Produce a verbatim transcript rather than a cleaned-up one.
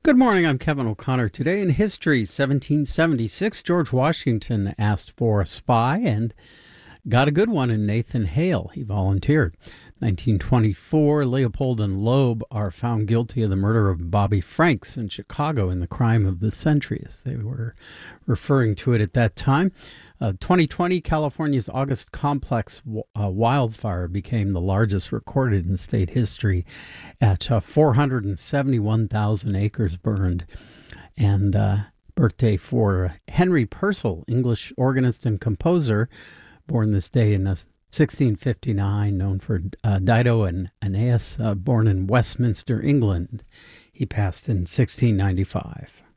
Good morning, I'm Kevin O'Connor. Today in history, seventeen seventy-six, George Washington asked for a spy and got a good one in Nathan Hale. He volunteered. nineteen twenty-four, Leopold and Loeb are found guilty of the murder of Bobby Franks in Chicago in the crime of the century, as they were referring to it at that time. Uh, twenty twenty, California's August complex uh, wildfire became the largest recorded in state history at uh, four hundred seventy-one thousand acres burned. And uh, birthday for Henry Purcell, English organist and composer, born this day in uh, sixteen fifty-nine, known for uh, Dido and Aeneas, uh, born in Westminster, England. He passed in sixteen ninety-five.